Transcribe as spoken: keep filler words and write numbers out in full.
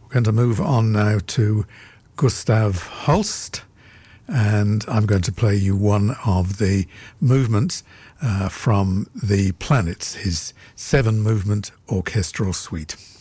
We're going to move on now to Gustav Holst, and I'm going to play you one of the movements uh, from The Planets, his seven-movement orchestral suite.